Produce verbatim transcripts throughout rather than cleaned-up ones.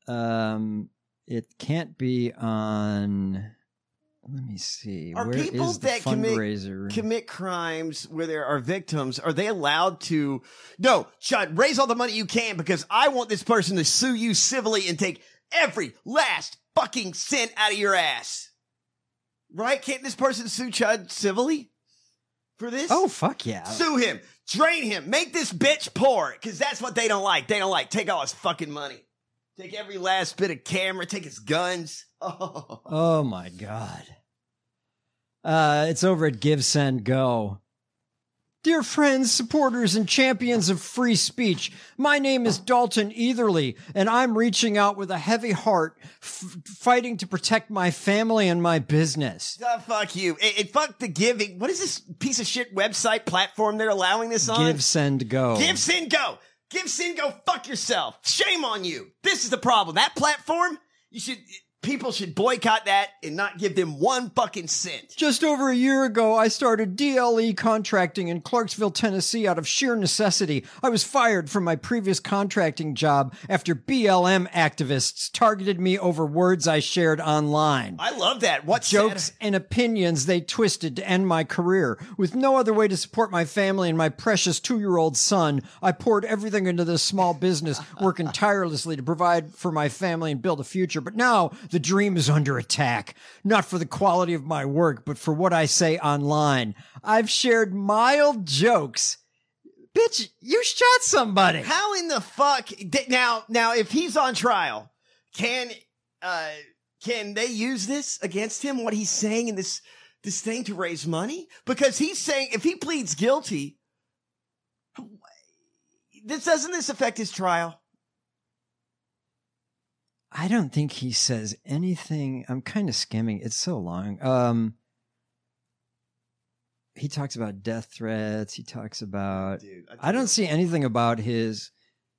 Um, it can't be on. Let me see. Are Where people is the that commit, fundraiser? commit crimes where there are victims, are they allowed to, no, Chud, raise all the money you can because I want this person to sue you civilly and take every last fucking cent out of your ass. Right? Can't this person sue Chud civilly for this? Oh, fuck yeah. Sue him. Drain him. Make this bitch poor because that's what they don't like. They don't like. Take all his fucking money. Take every last bit of camera. Take his guns. Oh, oh my God. Uh, it's over at Give, Send, Go. Dear friends, supporters, and champions of free speech, my name is Dalton Etherly, and I'm reaching out with a heavy heart, f- fighting to protect my family and my business. Oh, fuck you. And, and fuck the giving. What is this piece of shit website platform they're allowing this on? Give, Send, Go. Give, Send, Go. Give, Send, Go. Fuck yourself. Shame on you. This is the problem. That platform, you should... People should boycott that and not give them one fucking cent. Just over a year ago, I started D L E contracting in Clarksville, Tennessee out of sheer necessity. I was fired from my previous contracting job after B L M activists targeted me over words I shared online. I love that. What jokes sad- and opinions they twisted to end my career. With no other way to support my family and my precious two-year-old son, I poured everything into this small business, working tirelessly to provide for my family and build a future. But now, the dream is under attack, not for the quality of my work, but for what I say online. I've shared mild jokes. Bitch, you shot somebody. How in the fuck? Now, now, if he's on trial, can, uh, can they use this against him? What he's saying in this, this thing to raise money? Because he's saying if he pleads guilty, this doesn't this affect his trial? I don't think he says anything. I'm kind of skimming. It's so long. Um, he talks about death threats. He talks about, Dude, I, I don't see anything about his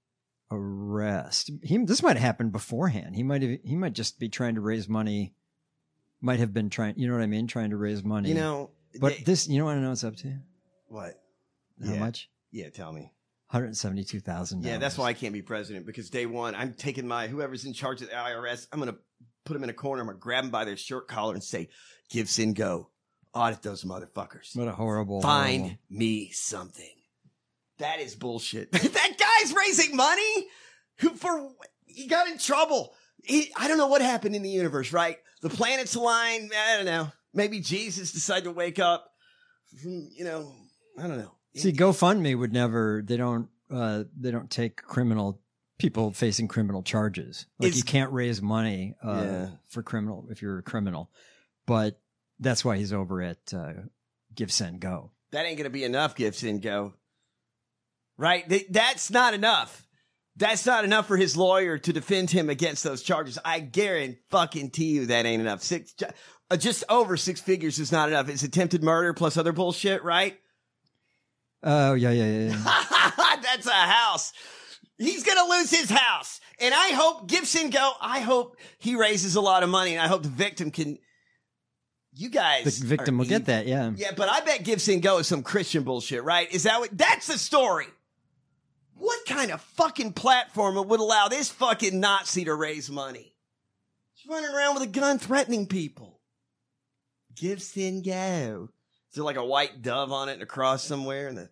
arrest. He, this might have happened beforehand. He might have, he might just be trying to raise money. Might have been trying, you know what I mean? Trying to raise money. You know, but they, this, you know what I know what's up to? What? How yeah. much? Yeah. Tell me. one hundred seventy-two thousand dollars. Yeah, that's why I can't be president, because day one, I'm taking my, whoever's in charge of the I R S, I'm going to put them in a corner. I'm going to grab them by their shirt collar and say, give, send, go. Audit those motherfuckers. What a horrible. Find horrible. me something. That is bullshit. That guy's raising money who for, he got in trouble. He, I don't know what happened in the universe, right? The planets aligned. I don't know. Maybe Jesus decided to wake up from, you know, I don't know. See, GoFundMe would never, they don't, uh, they don't take criminal people facing criminal charges. Like It's, you can't raise money, uh, yeah. for criminal, if you're a criminal, but that's why he's over at, uh, Give, Send, Go. That ain't going to be enough, Give, Send, Go. Right? Th- that's not enough. That's not enough for his lawyer to defend him against those charges. I guarantee fucking to you that ain't enough. Six, uh, just over six figures is not enough. It's attempted murder plus other bullshit, right? Oh, yeah, yeah, yeah. yeah. That's a house. He's going to lose his house. And I hope Give, Send, Go, I hope he raises a lot of money, and I hope the victim can, you guys. The victim will evil. get that, yeah. Yeah, but I bet Give, Send, Go is some Christian bullshit, right? Is that what, that's the story. What kind of fucking platform would allow this fucking Nazi to raise money? He's running around with a gun threatening people. Give, Send, Go. Is there like a white dove on it and a cross somewhere? And the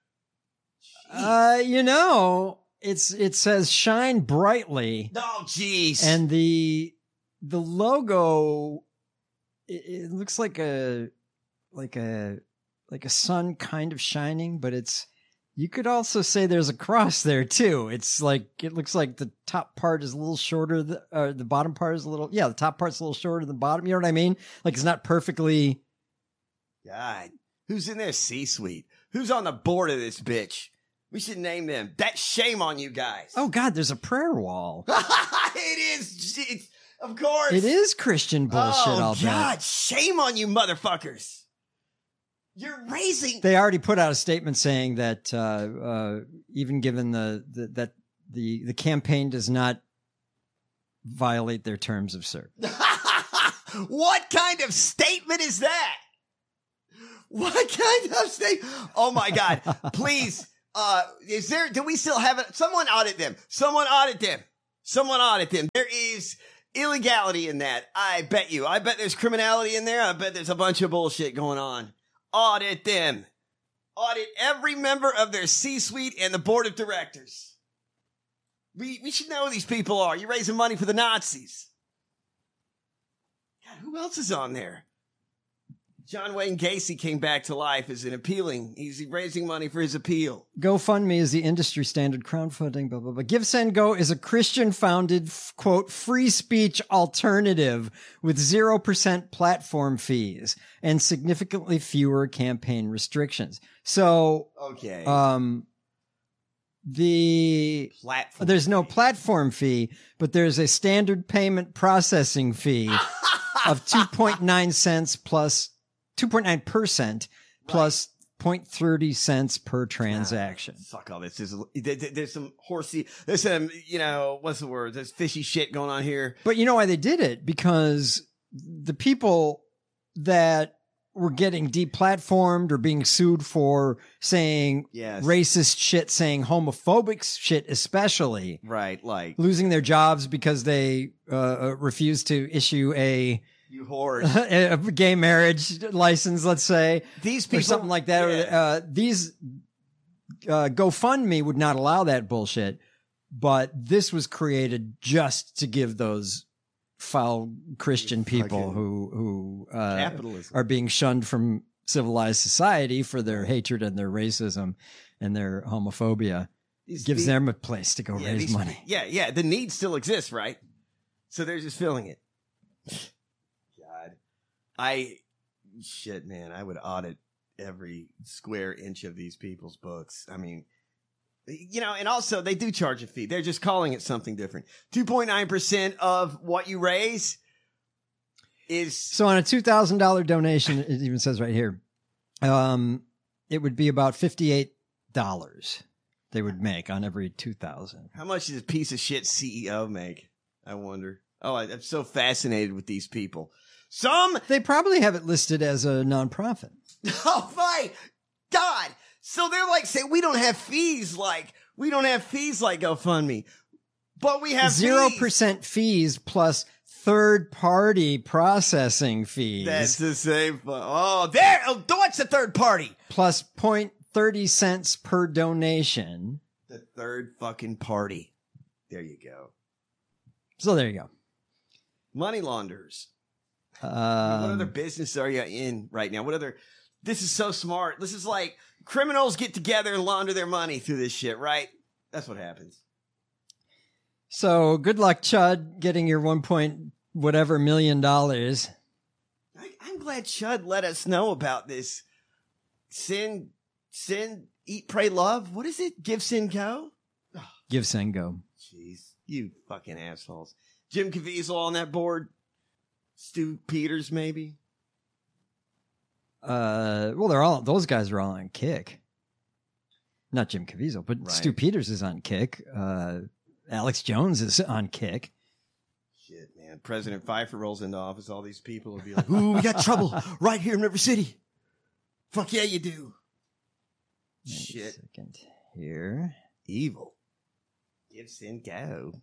uh, you know, it's it says shine brightly. Oh, jeez. And the the logo, it, it looks like a like a like a sun kind of shining, but it's. You could also say there's a cross there too. It's like, it looks like the top part is a little shorter. The, uh, the bottom part is a little, yeah, the top part's a little shorter than the bottom. You know what I mean? Like it's not perfectly. God, who's in their C-suite? Who's on the board of this bitch? We should name them. That's shame on you guys. Oh God, there's a prayer wall. It is. It's, of course. It is Christian bullshit. Oh I'll God, bet. Shame on you motherfuckers. You're raising. They already put out a statement saying that, uh, uh, even given the, the, that the, the campaign does not violate their terms of service. What kind of statement is that? What kind of statement? Oh my God. Please. Uh, is there, do we still have it? Someone audit them. Someone audit them. Someone audit them. There is illegality in that. I bet you. I bet there's criminality in there. I bet there's a bunch of bullshit going on. Audit them. Audit every member of their C-suite and the board of directors. We we should know who these people are. You're raising money for the Nazis. God, who else is on there? John Wayne Gacy came back to life as an appealing. He's raising money for his appeal. GoFundMe is the industry standard crowdfunding, blah, blah, blah. Give, Send, Go is a Christian-founded, quote, free speech alternative with zero percent platform fees and significantly fewer campaign restrictions. So, okay. um, the platform there's no platform fee, but there's a standard payment processing fee of two point nine cents plus two point nine percent plus zero point three zero cents per transaction. Ah, fuck all this. There's, there's some horsey, there's some, you know, what's the word? There's fishy shit going on here. But you know why they did it? Because the people that were getting deplatformed or being sued for saying yes. racist shit, saying homophobic shit especially. Right, like. Losing their jobs because they uh, refused to issue a... You whores. a gay marriage license, let's say. These people. Or something like that. Yeah. Uh, these uh, GoFundMe would not allow that bullshit. But this was created just to give those foul Christian people who, who uh, capitalism. are being shunned from civilized society for their hatred and their racism and their homophobia. These gives be- them a place to go yeah, raise these, money. Yeah, yeah. The need still exists, right? So they're just filling it. I, shit, man, I would audit every square inch of these people's books. I mean, you know, and also they do charge a fee. They're just calling it something different. two point nine percent of what you raise is... So on a two thousand dollars donation, it even says right here, um, it would be about fifty-eight dollars they would make on every two thousand dollars. How much does a piece of shit C E O make? I wonder. Oh, I, I'm so fascinated with these people. Some they probably have it listed as a nonprofit. Oh my God! So they're like saying we don't have fees like we don't have fees like GoFundMe, but we have zero fees. percent fees plus third party processing fees. That's the same. Oh, there. Oh, what's the third party? Plus zero point three zero cents per donation. The third fucking party. There you go. So there you go. Money launderers. Um, what other business are you in right now? What other? This is so smart. This is like criminals get together and launder their money through this shit, right? That's what happens. So good luck, Chud, getting your one point whatever million dollars. I, I'm glad Chud let us know about this. Sin, sin, eat, pray, love. What is it? Give, sin, go. Oh, Give, send, go. Jeez, you fucking assholes. Jim Caviezel on that board. Stu Peters, maybe. Uh, well, they're all those guys are all on Kick. Not Jim Caviezel, but Right. Stu Peters is on Kick. Uh, Alex Jones is on Kick. Shit, man. President Pfeiffer rolls into office. All these people will be like, "Ooh, we got trouble right here in River City." Fuck yeah, you do. Wait a Shit, second here. evil. Give, sin, go.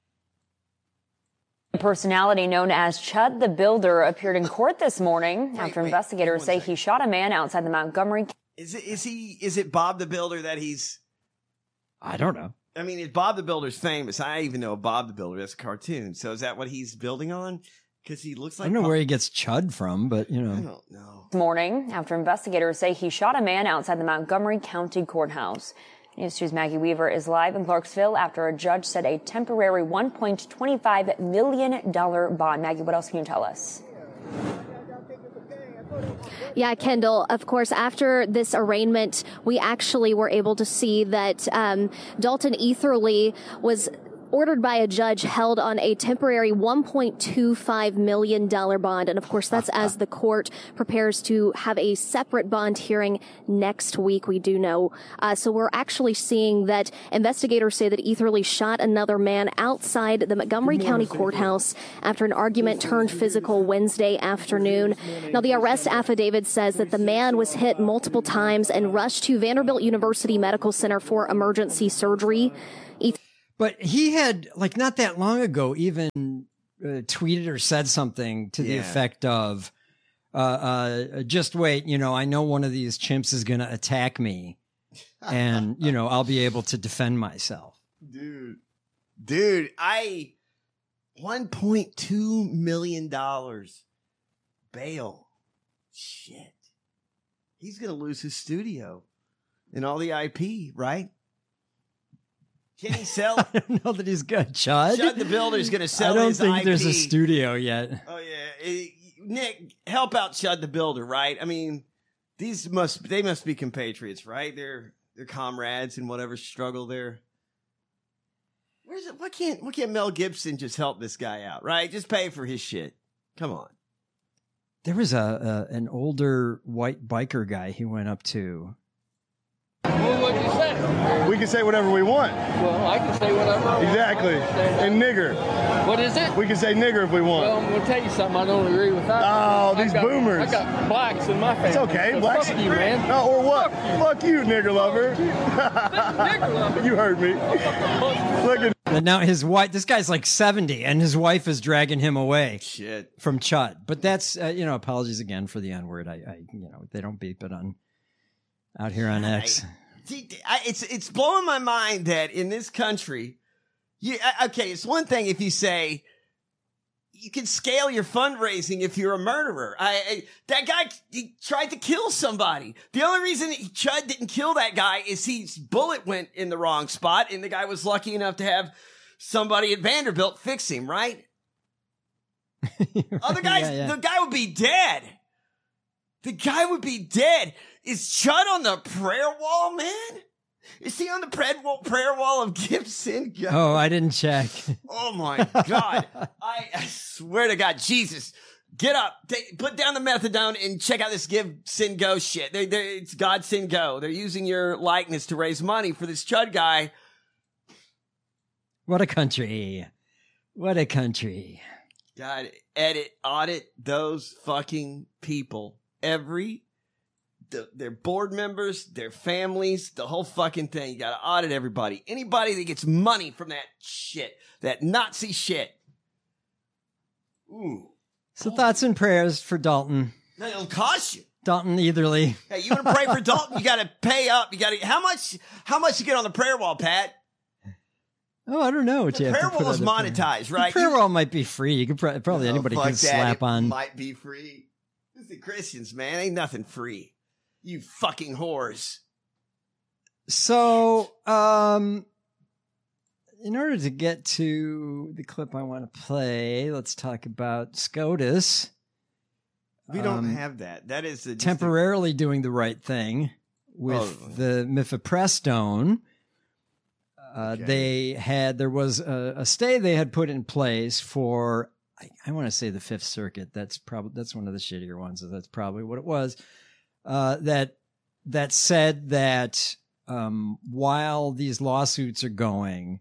Personality known as Chud the Builder appeared in court this morning Wait, after wait, investigators one say second. he shot a man outside the Montgomery. Is it? Is he? Is it Bob the Builder that he's? I don't know. I mean, if Bob the Builder's famous, I even know Bob the Builder. That's a cartoon. So is that what he's building on? Because he looks I like. don't know Bob- where he gets Chud from, but you I know. don't know. This morning after investigators say he shot a man outside the Montgomery County Courthouse. News two's Maggie Weaver is live in Clarksville after a judge set a temporary one point two five million dollars bond. Maggie, what else can you tell us? Yeah, Kendall, of course, after this arraignment, we actually were able to see that um, Dalton Etherly was ordered by a judge held on a temporary one point two five million dollars bond. And of course, that's as the court prepares to have a separate bond hearing next week, we do know. Uh, so we're actually seeing that investigators say that Etherly shot another man outside the Montgomery County Courthouse after an argument turned physical Wednesday afternoon. Now, the arrest affidavit says that the man was hit multiple times and rushed to Vanderbilt University Medical Center for emergency surgery. But he had, like, not that long ago, even uh, tweeted or said something to the Yeah. effect of, uh, uh, just wait, you know, I know one of these chimps is going to attack me and, you know, I'll be able to defend myself. Dude. Dude, I one point two million dollars bail. Shit. He's going to lose his studio and all the I P, right? Can he sell? I don't know that he's good. Chud? Chud the Builder's going to sell I don't his think I P. there's a studio yet. Oh yeah, Eh, Nick, help out Chud the Builder, right? I mean, these must they must be compatriots, right? They're they're comrades in whatever struggle they're. Where's it? Why can't why can't Mel Gibson just help this guy out, right? Just pay for his shit. Come on. There was a, a an older white biker guy he went up to. Well, what'd you say? We can say whatever we want. Well, I can say whatever I want. Exactly. And nigger. What is it? We can say nigger if we want. Well, I'm going to tell you something I don't agree with that. Oh, I these got, boomers. I got blacks in my family. It's okay. So Blacks. fuck you, man. No, or what? Fuck you, nigger lover. Nigger lover. You heard me. Look at And now his wife, this guy's like seventy, and his wife is dragging him away Shit. from Chud. But that's, uh, you know, apologies again for the N word. I, I, you know, they don't beep it on out here on X. See, I, it's it's blowing my mind that in this country, you I- okay. It's one thing if you say you can scale your fundraising if you're a murderer. I, I that guy he tried to kill somebody. The only reason he, Chud didn't kill that guy is his bullet went in the wrong spot, and the guy was lucky enough to have somebody at Vanderbilt fix him. Right? Other guys, Yeah, yeah. the guy would be dead. The guy would be dead. Is Chud on the prayer wall, man? Is he on the prayer wall, prayer wall of Gibson? God. Oh, I didn't check. Oh my God. I, I swear to God, Jesus. Get up, take, put down the methadone and check out this Give Sin Go shit. They, they, it's God Sin Go. They're using your likeness to raise money for this Chud guy. What a country. What a country. God, edit, audit those fucking people. Every, the, their board members, their families, the whole fucking thing. You gotta audit everybody. Anybody that gets money from that shit, that Nazi shit. Ooh. So thoughts and prayers for Dalton. It'll cost you. Dalton Etherly. Hey, you want to pray for Dalton? You got to pay up. You got to. How much? How much you get on the prayer wall, Pat? Oh, I don't know what The you have prayer to put wall is on the prayer. monetized, right? The prayer You- wall might be free. You could pro- probably Oh, anybody fuck can that. slap It on. Might be free. It's the Christians, man. Ain't nothing free. You fucking whores. So, um, in order to get to the clip I want to play, let's talk about SCOTUS. We don't Um, have that. That is a, just a- temporarily doing the right thing with Oh. the mifepristone. Uh, Okay. They had there was a, a stay they had put in place for I, I want to say the Fifth Circuit. That's probably that's one of the shittier ones. So that's probably what it was. Uh, that that said that um, while these lawsuits are going,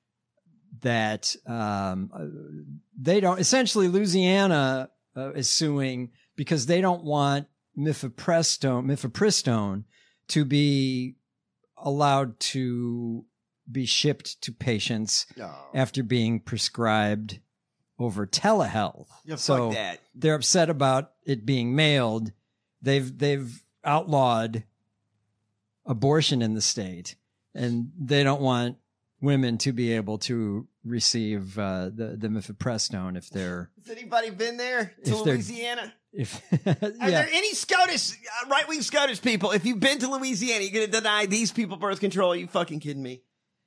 that um, uh, they don't essentially Louisiana uh, is suing because they don't want mifepristone mifepristone to be allowed to be shipped to patients No. after being prescribed over telehealth. Yeah, fuck so that. they're upset about it being mailed. They've they've outlawed abortion in the state, and they don't want women to be able to receive uh, the the mifepristone if they're Has anybody been there to If they're- Louisiana? if Are yeah. there any SCOTUS, uh, right wing SCOTUS people? If you've been to Louisiana, you're going to deny these people birth control? Are you fucking kidding me?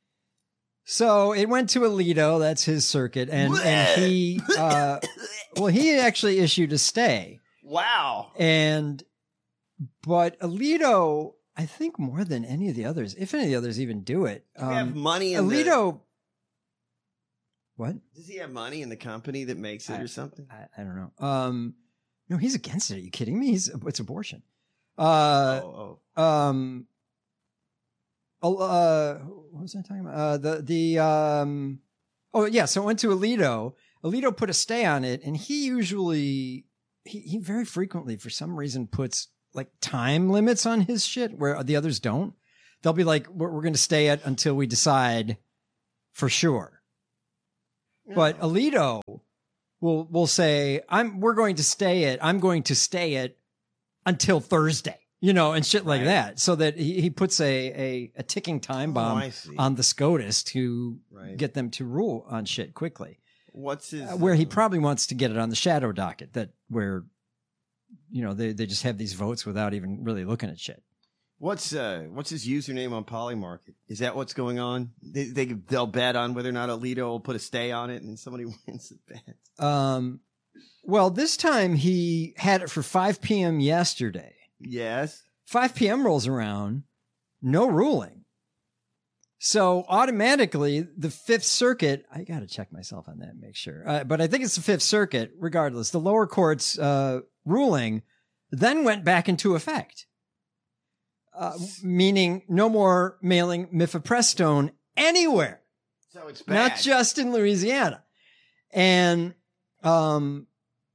So it went to Alito. That's his circuit, and and he uh, well he actually issued a stay. Wow. And, but Alito, I think more than any of the others, if any of the others even do it, Do we have um, money in Alito, what? the, Does he have money in the company that makes it I- or something? I, I don't know. Um, no, he's against it. Are you kidding me? He's, it's abortion. Uh, oh, um, oh, uh, what was I talking about? Uh, the, the, um, oh yeah. So I went to Alito. Alito put a stay on it, and he usually, he, he very frequently, for some reason, puts like time limits on his shit where the others don't. They'll be like, we're, we're going to stay it until we decide for sure. But Alito will will say, "I'm we're going to stay it. I'm going to stay it until Thursday." You know, and shit like Right. that, so that he, he puts a, a, a ticking time Oh, bomb I see. on the SCOTUS to Right. get them to rule on shit quickly. What's his? Uh, where he uh, probably wants to get it on the shadow docket, that where, you know, they, they just have these votes without even really looking at shit. What's uh what's his username on Polymarket? Is that what's going on? They, they they'll bet on whether or not Alito will put a stay on it, and somebody wins the bet. Um, well, this time he had it for five p.m. yesterday. Yes. five p.m. rolls around, no ruling. So automatically, the Fifth Circuit, I got to check myself on that and make sure. Uh, but I think it's the Fifth Circuit, regardless. The lower court's uh, ruling then went back into effect, uh, meaning no more mailing mifepristone anywhere, So it's bad. not just in Louisiana. And, um,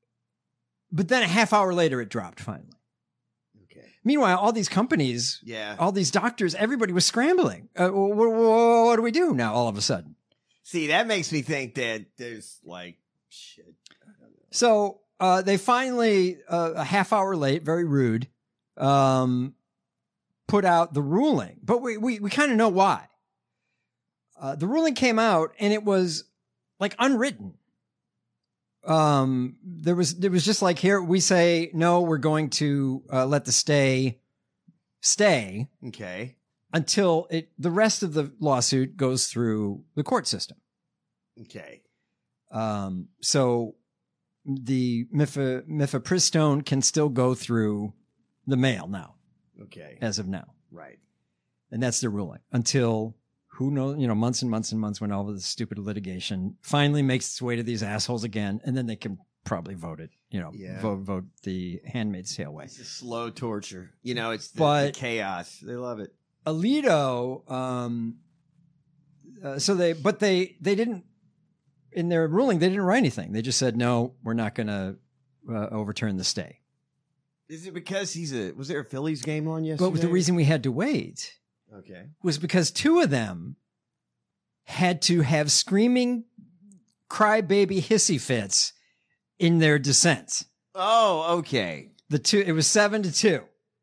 but then a half hour later, it dropped finally. Okay. Meanwhile, all these companies, Yeah. all these doctors, everybody was scrambling. Uh, what, what do we do now all of a sudden? See, that makes me think that there's like shit. So uh, they finally, uh, a half hour late, very rude, um, put out the ruling. But we, we, we kind of know why. Uh, the ruling came out and it was like unwritten. Um, there was, there was just like, here we say, no, we're going to uh, let the stay stay Okay. until it, the rest of the lawsuit goes through the court system. Okay. Um, so the mif- mifepristone can still go through the mail now, Okay. as of now. Right. And that's the ruling until who knows, you know, months and months and months when all of this stupid litigation finally makes its way to these assholes again. And then they can probably vote it, you know, Yeah. vote, vote the Handmaid's Tale way. It's a slow torture. You know, it's the, But- the chaos. They love it. Alito, um, uh, so they, but they, they didn't, in their ruling, they didn't write anything. They just said, no, we're not going to uh, overturn the stay. Is it because he's a? Was there a Phillies game on yesterday? But the reason we had to wait Okay. was because two of them had to have screaming crybaby hissy fits in their dissents. Oh, okay. The two, it was seven to two.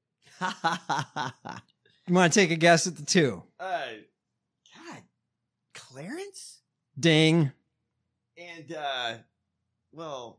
uh, You want to take a guess at the two? God, Clarence Ding. and uh, well,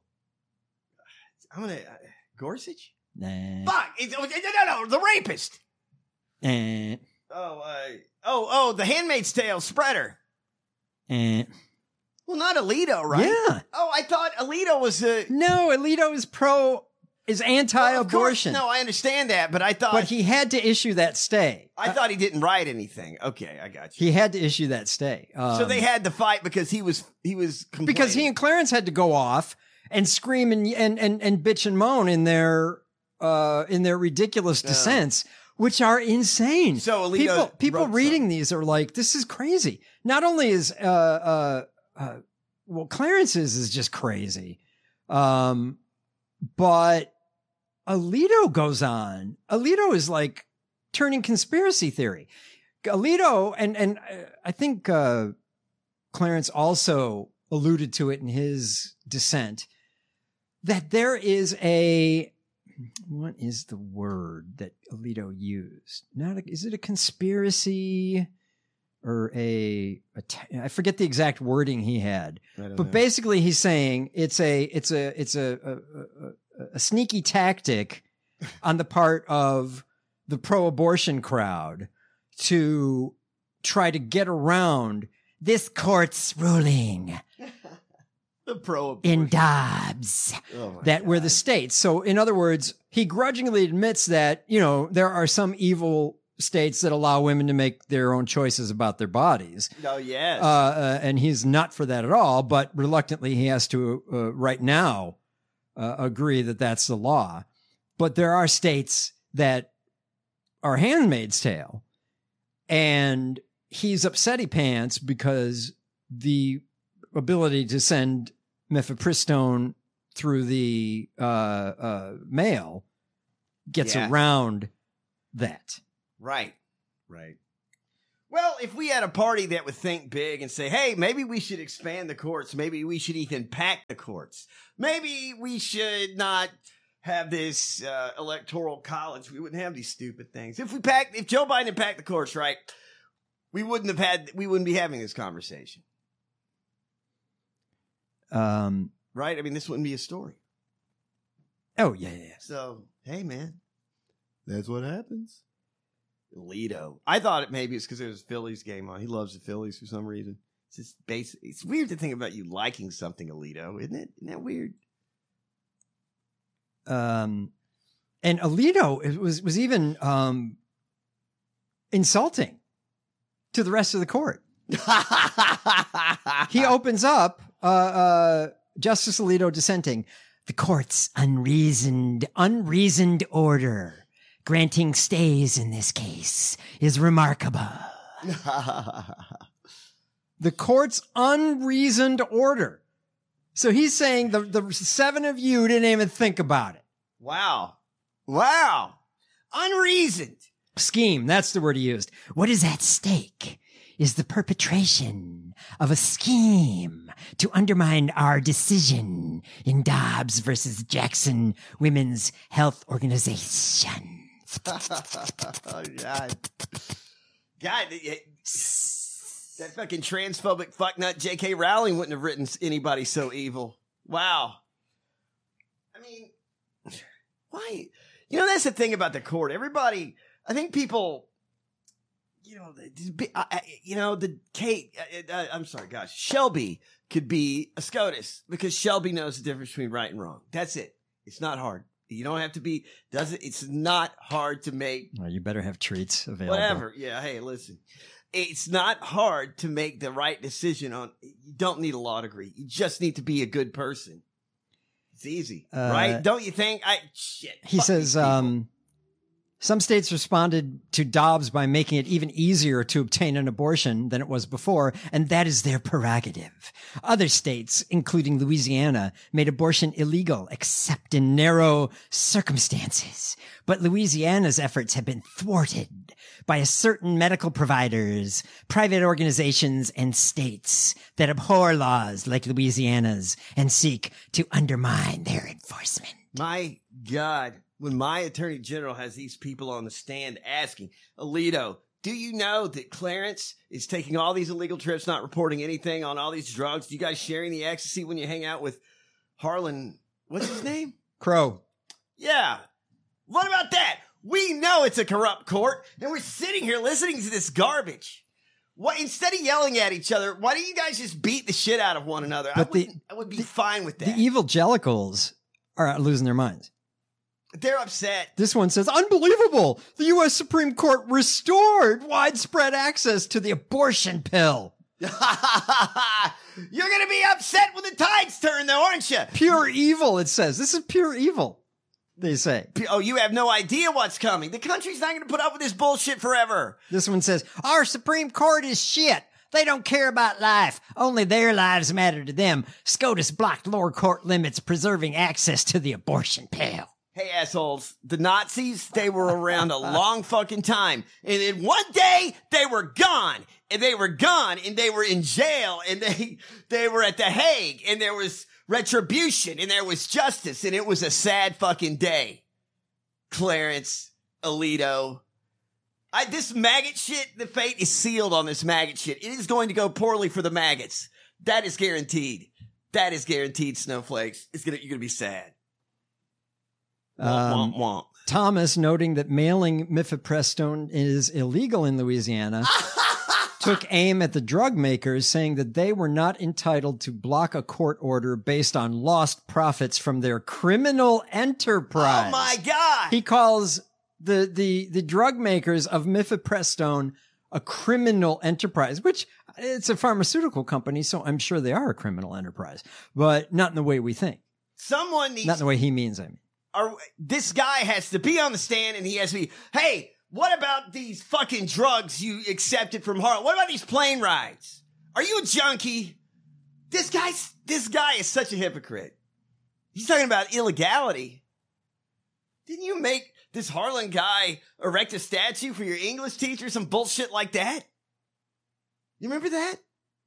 I'm gonna uh, Gorsuch. Nah. Fuck! It's, oh, no, no, no, the rapist. Eh, Oh, uh, oh, oh, the Handmaid's Tale spreader. eh. Well, not Alito, right? Yeah. Oh, I thought Alito was a No, Alito is pro, is Well, of anti-abortion. course, no, I understand that, but I thought but he had to issue that stay. I thought he didn't write anything. Okay, I got you. He had to issue that stay. Um, so they had to fight because he was he was complaining. because he and Clarence had to go off and scream and and and, and bitch and moan in their uh in their ridiculous dissents, which are insane. So Alito people people wrote reading something. these are like, this is crazy. Not only is uh uh, uh well Clarence's is just crazy, um, but Alito goes on. Alito is like turning conspiracy theory. Alito and and uh, I think uh, Clarence also alluded to it in his dissent that there is a what is the word that Alito used? Not a, is it a conspiracy or a, a t- I forget the exact wording he had, but basically he's saying it's a it's a it's a a, a, a sneaky tactic on the part of the pro-abortion crowd to try to get around this court's ruling the pro in Dobbs Oh my that were the God. states. So in other words, he grudgingly admits that, you know, there are some evil states that allow women to make their own choices about their bodies. Oh yes. Uh, uh, and he's not for that at all, but reluctantly he has to uh, right now uh, agree that that's the law. But there are states that are Handmaid's Tale, and he's upsetty pants because the ability to send mifepristone through the uh, uh, mail gets Yeah. around that. Right. Right. Well, if we had a party that would think big and say, hey, maybe we should expand the courts. Maybe we should even pack the courts. Maybe we should not have this uh, electoral college. We wouldn't have these stupid things. If we packed, if Joe Biden had packed the courts right, we wouldn't have had, we wouldn't be having this conversation. Um, right? I mean, this wouldn't be a story. Oh, yeah, yeah, yeah. So, hey, man, that's what happens. Alito. I thought it maybe it's because there was a Phillies game on. He loves the Phillies for some reason. It's just basic. It's weird to think about you liking something, Alito, isn't it? Isn't that weird? Um, and Alito it was was even um insulting to the rest of the court. He opens up, uh, uh, Justice Alito dissenting, the court's unreasoned, unreasoned order granting stays in this case is remarkable. The court's unreasoned order. So he's saying the, the seven of you didn't even think about it. Wow. Wow. Unreasoned. Scheme. That's the word he used. What is at stake is the perpetration of a scheme to undermine our decision in Dobbs versus Jackson Women's Health Organization. Oh, God. God, it, that fucking transphobic fucknut J K Rowling wouldn't have written anybody so evil. Wow. I mean, why? You know, that's the thing about the court. Everybody, I think people, you know, you know, the Kate, uh, I'm sorry, gosh, Shelby could be a SCOTUS because Shelby knows the difference between right and wrong. That's it. It's not hard. You don't have to be, does it? It's not hard to make. Well, you better have treats available. Whatever. Yeah. Hey, listen, it's not hard to make the right decision on, you don't need a law degree. You just need to be a good person. It's easy, Uh, right? Don't you think? I, shit. He fuck says, these people. um, some states responded to Dobbs by making it even easier to obtain an abortion than it was before, and that is their prerogative. Other states, including Louisiana, made abortion illegal except in narrow circumstances. But Louisiana's efforts have been thwarted by a certain medical providers, private organizations, and states that abhor laws like Louisiana's and seek to undermine their enforcement. My God, when my attorney general has these people on the stand asking, Alito, do you know that Clarence is taking all these illegal trips, not reporting anything on all these drugs? Do you guys sharing the ecstasy when you hang out with Harlan? What's his name? Crow. Yeah. What about that? We know it's a corrupt court, and we're sitting here listening to this garbage. What, instead of yelling at each other, why don't you guys just beat the shit out of one another? But I, the- would, I would be fine with The that. evangelicals are losing their minds. They're upset. This one says, unbelievable! The U S Supreme Court restored widespread access to the abortion pill. You're going to be upset when the tides turn, though, aren't you? Pure evil, it says. This is pure evil, they say. Oh, you have no idea what's coming. The country's not going to put up with this bullshit forever. This one says, our Supreme Court is shit. They don't care about life. Only their lives matter to them. SCOTUS blocked lower court limits preserving access to the abortion pill. Hey, assholes, the Nazis, they were around a long fucking time. And then one day, they were gone. And they were gone, and they were in jail, and they they were at The Hague, and there was retribution, and there was justice, and it was a sad fucking day. Clarence, Alito. I, this maggot shit, the fate is sealed on this maggot shit. It is going to go poorly for the maggots. That is guaranteed. That is guaranteed, snowflakes. It's gonna, you're going to be sad. Womp, Um, womp, womp. Thomas, noting that mailing mifepristone is illegal in Louisiana, took aim at the drug makers, saying that they were not entitled to block a court order based on lost profits from their criminal enterprise. Oh my God. He calls the the the drug makers of mifepristone a criminal enterprise, which it's a pharmaceutical company, so I'm sure they are a criminal enterprise, but not in the way we think. Someone needs Not in the way he means, I mean. Are, this guy has to be on the stand and he has to be, hey, what about these fucking drugs you accepted from Harlan? What about these plane rides? Are you a junkie? This guy's, this guy is such a hypocrite. He's talking about illegality. Didn't you make this Harlan guy erect a statue for your English teacher? Some bullshit like that? You remember that?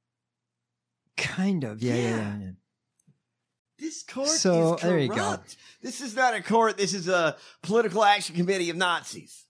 Kind of. Yeah, yeah, Yeah. yeah. yeah. This court So, is corrupt. there you go. This is not a court. This is a political action committee of Nazis.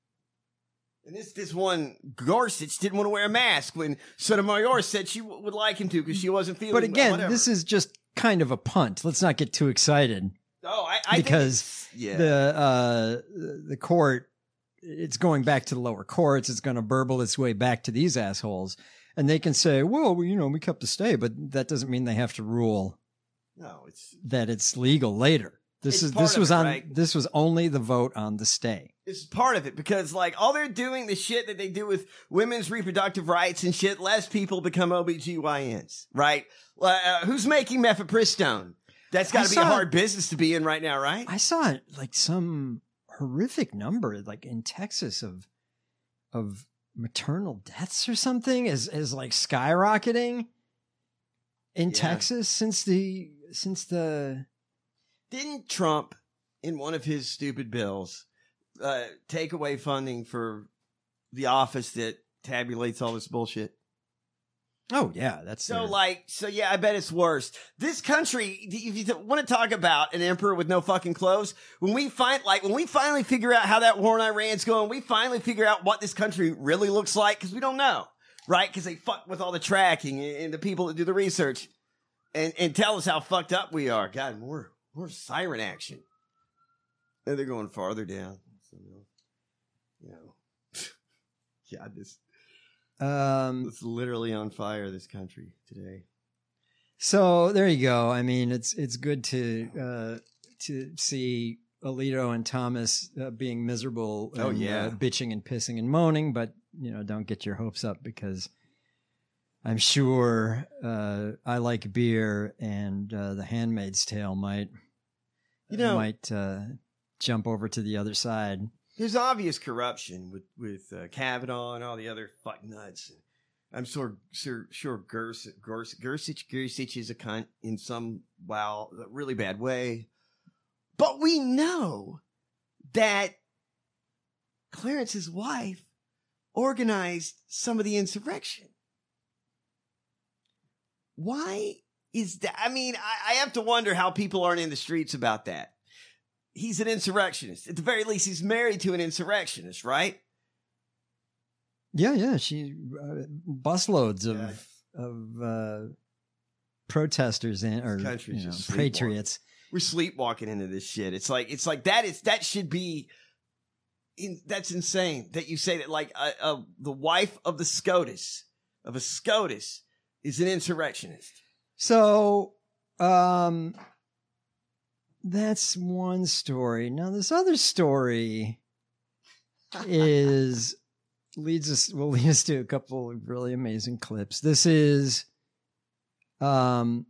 And this this one, Gorsuch, didn't want to wear a mask when Sotomayor said she w- would like him to because she wasn't feeling But again, whatever. this is just kind of a punt. Let's not get too excited. Oh, I, I because think it's- yeah. the uh, the court, it's going back to the lower courts. It's going to burble its way back to these assholes, and they can say, "Well, we, you know, we kept the stay," but that doesn't mean they have to rule no, it's that it's legal later. This It's is part this of was it, on right? this was only the vote on the stay. it's part of it because like all they're doing, the shit that they do with women's reproductive rights and shit, less people become O B G Y Ns, right? Uh, who's making mifepristone? That's got I to be a saw- hard business to be in right now, right? I saw like some horrific number, like in Texas, of of maternal deaths or something, is is like skyrocketing in Yeah. Texas since the since the. Didn't Trump, in one of his stupid bills, uh, take away funding for the office that tabulates all this bullshit? Oh yeah, that's So, their- like, so yeah, I bet it's worse. This country, if you want to talk about an emperor with no fucking clothes, when we find, like, when we finally figure out how that war in Iran's going, we finally figure out what this country really looks like, because we don't know, right? Because they fuck with all the tracking and, and the people that do the research and, and tell us how fucked up we are. God, more, more siren action. And they're going farther down. So, you know, God, this. um. It's literally on fire, this country today. So there you go. I mean, it's it's good to uh, to see Alito and Thomas uh, being miserable. Oh, and, yeah. uh, bitching and pissing and moaning. But you know, don't get your hopes up because I'm sure uh, I like beer, and uh, The Handmaid's Tale might You know- might uh, jump over to the other side. There's obvious corruption with with uh, Kavanaugh and all the other fuck nuts. I'm sure sure sure Gers, Gers, Gersich Gersich is a cunt in some wow really bad way, but we know that Clarence's wife organized some of the insurrection. Why is that? I mean, I, I have to wonder how people aren't in the streets about that. He's an insurrectionist. At the very least, he's married to an insurrectionist, right? Yeah, yeah. She uh, busloads of Yeah. of uh, protesters and or This country's you know, just sleepwalking. patriots. We're sleepwalking into this shit. It's like it's like that is that should be. In, that's insane that you say that like uh, uh, the wife of the SCOTUS of a SCOTUS is an insurrectionist. So, um, that's one story. Now, this other story is leads us will lead us to a couple of really amazing clips. This is, um,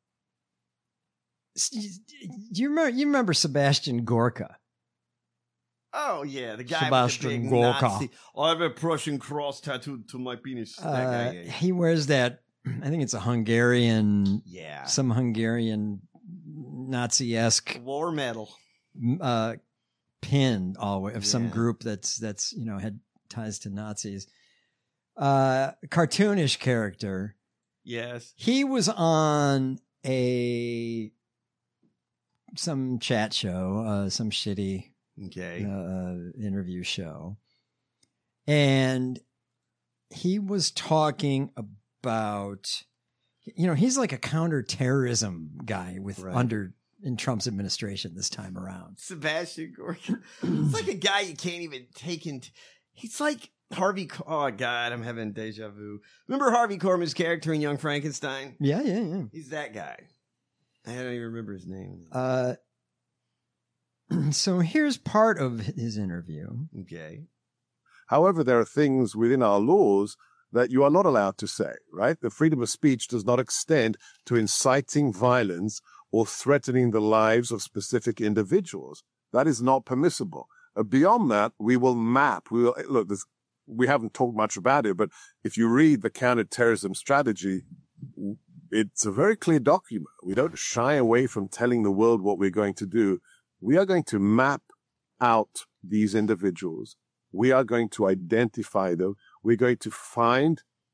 s- do you remember? You remember Sebastian Gorka? Oh yeah, the guy Sebastian with the big Gorka. Nazi. I have a Prussian cross tattooed to my penis. That Uh, guy, yeah. he wears that. I think it's a Hungarian, yeah. some Hungarian Nazi-esque War medal. uh, pin always of some Yeah. group that's that's you know had ties to Nazis. Uh, cartoonish character. Yes. He was on a some chat show, uh, some shitty Okay. uh, interview show, and he was talking about, you know, he's like a counterterrorism guy with Right. under in Trump's administration this time around. Sebastian Gorka. It's like a guy you can't even take into. He's like Harvey. Oh God, I'm having deja vu. Remember Harvey Korman's character in Young Frankenstein? Yeah, yeah, yeah. He's that guy. I don't even remember his name. Uh, so here's part of his interview. Okay. However, there are things within our laws that you are not allowed to say, right? The freedom of speech does not extend to inciting violence or threatening the lives of specific individuals. That is not permissible. Uh, beyond that, we will map. We will look. This, we haven't talked much about it, but if you read the counterterrorism strategy, it's a very clear document. We don't shy away from telling the world what we're going to do. We are going to map out these individuals. We are going to identify them. We're going to find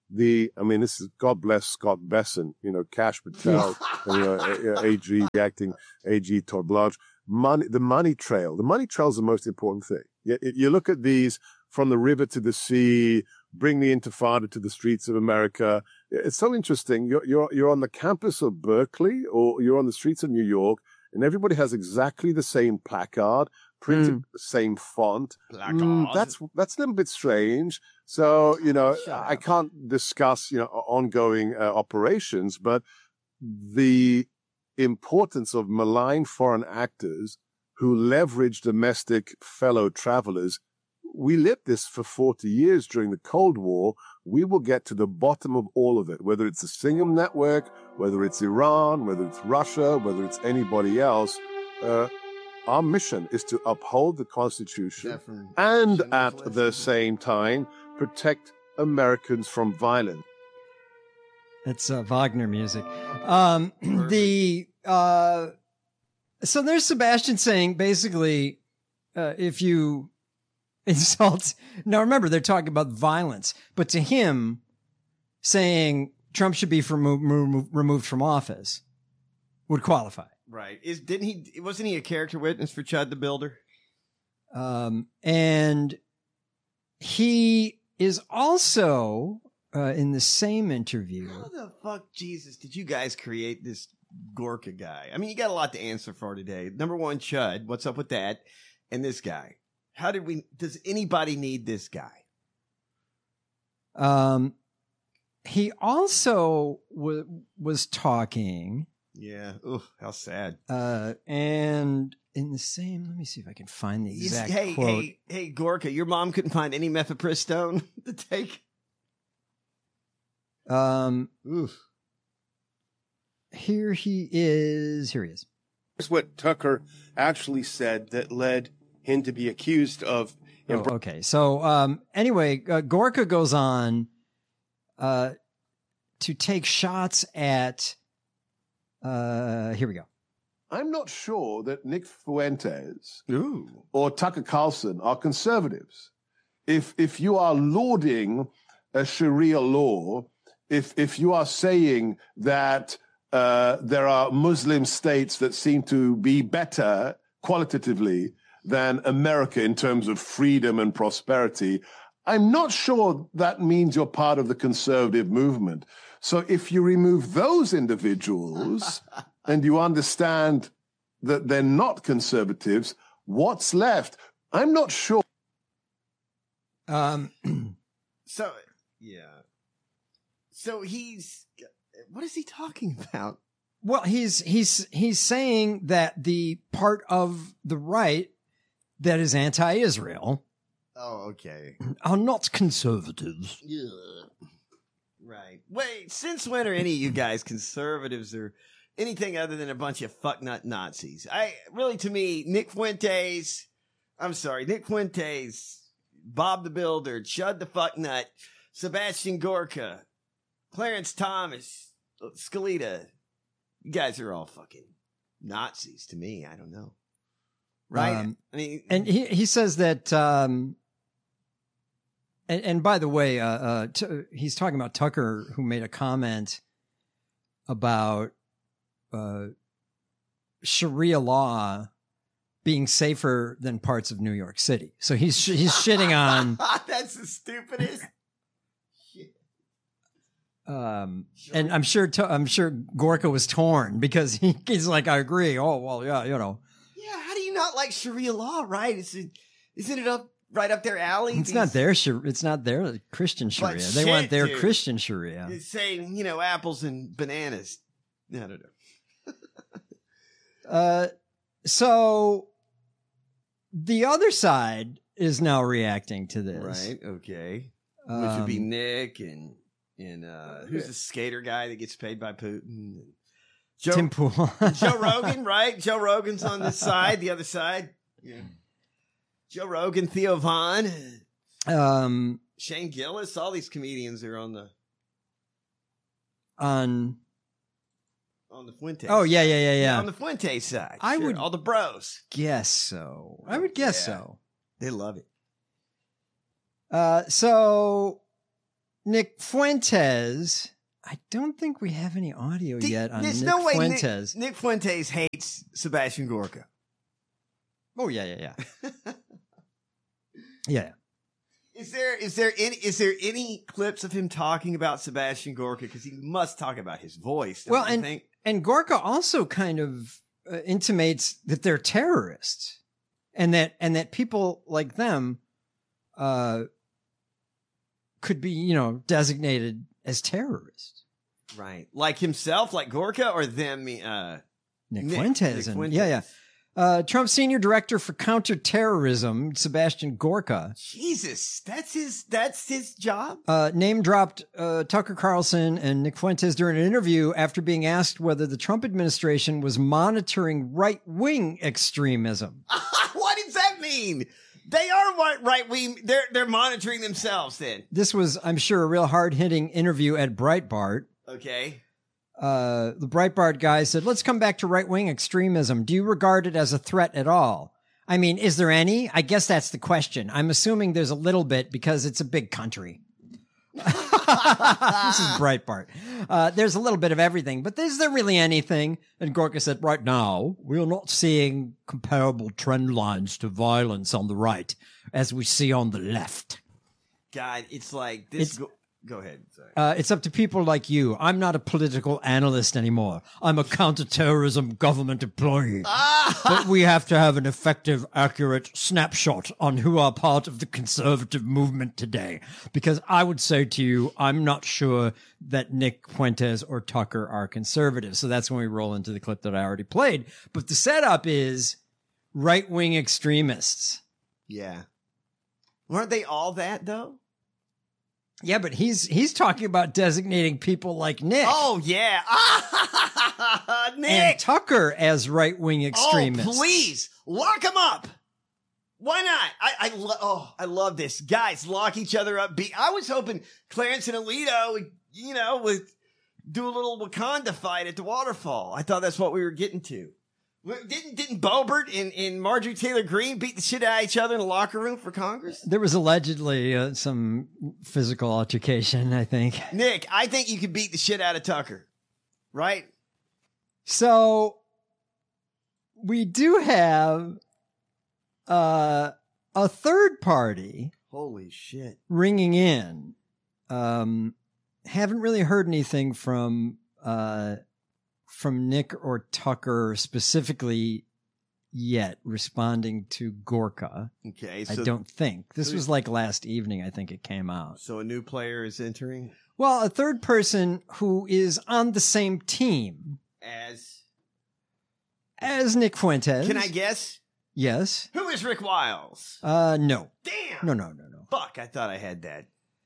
the, I mean, this is, God bless Scott Besson, you know, Cash Patel, and, you know, A G acting, A G Todd Blanche. Money, the money trail. The money trail is the most important thing. You, you look at these from the river to the sea, bring the Intifada to the streets of America. It's so interesting. You're, you're, you're on the campus of Berkeley or you're on the streets of New York, and everybody has exactly the same placard, printed mm. the same font. Mm, that's, that's a little bit strange. So, you know, I can't discuss, you know, ongoing uh, operations, but the importance of malign foreign actors who leverage domestic fellow travelers. We lived this for forty years during the Cold War. We will get to the bottom of all of it, whether it's the Singham Network, whether it's Iran, whether it's Russia, whether it's anybody else. Uh, our mission is to uphold the Constitution Definitely. and at the same time protect Americans from violence. That's uh, Wagner music. Um, the uh, so there's Sebastian saying basically, uh, if you insult, now remember they're talking about violence, but to him, saying Trump should be remo- remo- removed from office would qualify. Right? Is didn't he? Wasn't he a character witness for Chud the Builder? Um, and he is also. Uh, in the same interview. How the fuck, Jesus, did you guys create this Gorka guy? I mean, you got a lot to answer for today. Number one, Chud. What's up with that? And this guy. How did we, does anybody need this guy? Um, he also w- was talking. Yeah. Ooh, how sad. Uh, and in the same, let me see if I can find the exact hey, quote. Hey, hey, Gorka, your mom couldn't find any mifepristone to take? Um, Oof. Here he is. Here he is. Here's what Tucker actually said that led him to be accused of. Oh, okay. So, um, anyway, uh, Gorka goes on, uh, to take shots at, uh, here we go. I'm not sure that Nick Fuentes Ooh. or Tucker Carlson are conservatives. If, if you are lauding a Sharia law, If if you are saying that uh, there are Muslim states that seem to be better qualitatively than America in terms of freedom and prosperity, I'm not sure that means you're part of the conservative movement. So if you remove those individuals and you understand that they're not conservatives, what's left? I'm not sure. Um. So, yeah. So he's, what is he talking about? Well, he's he's he's saying that the part of the right that is anti-Israel, oh, okay, are not conservatives. Yeah. Right. Wait, since when are any of you guys conservatives or anything other than a bunch of fucknut Nazis? I really, to me, Nick Fuentes, I'm sorry, Nick Fuentes, Bob the Builder, Chud the Fucknut, Sebastian Gorka, Clarence Thomas, Scalita, you guys are all fucking Nazis to me. I don't know. Right? Um, I mean, and he, he says that, um, and, and by the way, uh, uh, t- he's talking about Tucker, who made a comment about, uh, Sharia law being safer than parts of New York City. So he's, he's shitting on. That's the stupidest. Um, and I'm sure, to, I'm sure Gorka was torn because he, he's like, I agree. Oh, well, yeah, you know. Yeah. How do you not like Sharia law, right? Is it, isn't it up right up their alley? It's These, not their, it's not their Christian Sharia. But They shit, want their dude. Christian Sharia. It's saying, you know, apples and bananas. I don't know. uh, so the other side is now reacting to this. Right. Okay. Um, Which would be Nick and, and, uh, who's the skater guy that gets paid by Putin? Joe, Tim Pool. Joe Rogan, right? Joe Rogan's on this side, the other side. Yeah. Joe Rogan, Theo Vaughn, um, Shane Gillis, all these comedians are on the on on the Fuentes. Oh yeah, yeah, yeah, yeah. On the Fuentes side. I Sure, would all the bros. guess so. I would guess Yeah. so. They love it. Uh, so Nick Fuentes. I don't think we have any audio D- yet on There's Nick no way Fuentes. Nick, Nick Fuentes hates Sebastian Gorka. Oh yeah, yeah, yeah. Yeah. Is there is there any is there any clips of him talking about Sebastian Gorka? Because he must talk about his voice. Don't Well, you and think? and Gorka also kind of uh, intimates that they're terrorists, and that and that people like them, uh, could be you know designated as terrorists. Right, like himself, like Gorka, or them. Uh, Nick, Nick- Fuentes, Nick and Fuentes. yeah, yeah. Uh, Trump's senior director for counterterrorism, Sebastian Gorka, Jesus, that's his that's his job. uh, name dropped uh, Tucker Carlson and Nick Fuentes during an interview after being asked whether the Trump administration was monitoring right wing extremism. What does that mean? They are what right wing. They're they're monitoring themselves. Then This was, I'm sure, a real hard hitting interview at Breitbart. okay. Uh, the Breitbart guy said, let's come back to right wing extremism. Do you regard it as a threat at all? I mean, is there any? I guess that's the question. I'm assuming there's a little bit because it's a big country. This is Breitbart. Uh, there's a little bit of everything, but is there really anything? And Gorka said, right now, we're not seeing comparable trend lines to violence on the right as we see on the left. God, it's like this. It's- Go, go ahead. Sorry. Uh, it's up to people like you. I'm not a political analyst anymore. I'm a counterterrorism government employee. But we have to have an effective, accurate snapshot on who are part of the conservative movement today. Because I would say to you, I'm not sure that Nick Fuentes or Tucker are conservative. So that's when we roll into the clip that I already played. But the setup is right-wing extremists. Yeah. Weren't they all that though? Yeah, but he's he's talking about designating people like Nick. Oh yeah, Nick and Tucker as right-wing extremists. Oh, please lock them up. Why not? I, I lo- oh, I love this. Guys, lock each other up. Be- I was hoping Clarence and Alito, would, you know, would do a little Wakanda fight at the waterfall. I thought that's what we were getting to. Didn't didn't Boebert and, and Marjorie Taylor Greene beat the shit out of each other in the locker room for Congress? There was allegedly uh, some physical altercation, I think. Nick, I think you could beat the shit out of Tucker, right? So we do have uh, a third party. Holy shit. Ringing in. Um, haven't really heard anything from uh, from Nick or Tucker specifically yet responding to Gorka. Okay. I So, don't think. This so- was like last evening, I think it came out. so a new player is entering Well, a third person who is on the same team as. as Nick Fuentes. Can I guess? Yes. Who is Rick Wiles? Uh, no. Damn. No, no, no, no. Fuck, I thought I had that.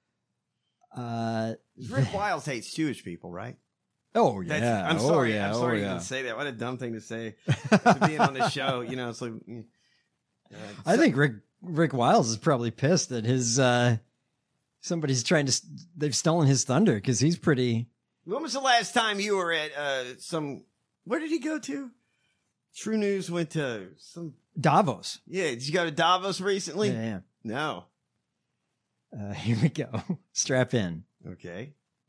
Uh, Rick Wiles hates Jewish people, right? oh yeah. That's- I'm oh, sorry. yeah. I'm sorry oh, to yeah. even say that. What a dumb thing to say. To being on the show, you know, it's like. mm, uh, I so- think Rick Rick Wiles is probably pissed that his uh somebody's trying to s- they've stolen his thunder because he's pretty. When was the last time you were at uh, some? Where did he go to? True News went to some. Davos. Yeah, did you go to Davos recently? Yeah, yeah. No. Uh, here we go. Strap in. Okay.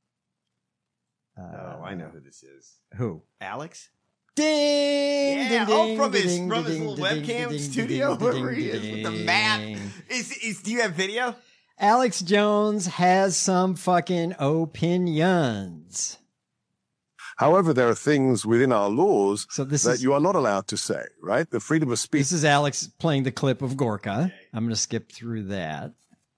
Uh, Oh, I know who this is. Who? Alex? Ding! Yeah, ding, oh, ding, from his ding, from his ding, little ding, webcam ding, studio, ding, wherever ding, he is ding, with the map. ding. Is, is do you have video? Alex Jones has some fucking opinions. However, there are things within our laws So this that is you are not allowed to say, right? The freedom of speech. this is Alex playing the clip of Gorka. I'm going to skip through that.